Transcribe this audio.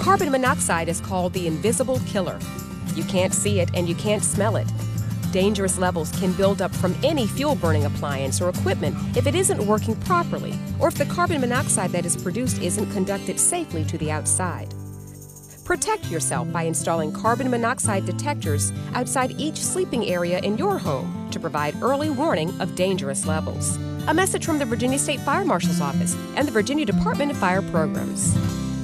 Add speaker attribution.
Speaker 1: Carbon monoxide is called the invisible killer. You can't see it and you can't smell it. Dangerous levels can build up from any fuel-burning appliance or equipment if it isn't working properly, or if the carbon monoxide that is produced isn't conducted safely to the outside. Protect yourself by installing carbon monoxide detectors outside each sleeping area in your home to provide early warning of dangerous levels. A message from the Virginia State Fire Marshal's Office and the Virginia Department of Fire Programs.